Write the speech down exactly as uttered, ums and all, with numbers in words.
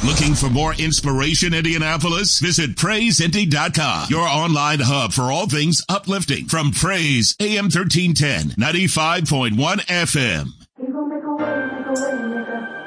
Looking for more inspiration, Indianapolis? Visit praise indy dot com, your online hub for all things uplifting from Praise A M thirteen ten, ninety-five point one F M.